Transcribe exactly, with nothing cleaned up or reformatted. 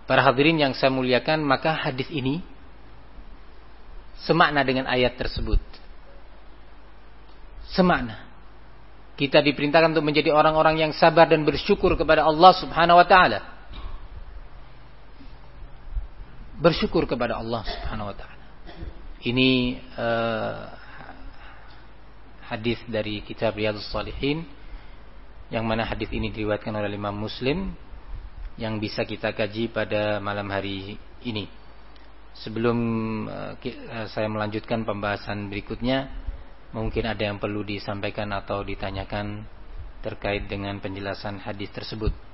Para hadirin yang saya muliakan, maka hadis ini semakna dengan ayat tersebut. Semakna. Kita diperintahkan untuk menjadi orang-orang yang sabar dan bersyukur kepada Allah Subhanahu wa taala. Bersyukur kepada Allah Subhanahu wa taala. Ini uh, hadis dari kitab Riyadhus Shalihin, yang mana hadis ini diriwayatkan oleh Imam Muslim, yang bisa kita kaji pada malam hari ini. Sebelum uh, saya melanjutkan pembahasan berikutnya, mungkin ada yang perlu disampaikan atau ditanyakan terkait dengan penjelasan hadis tersebut.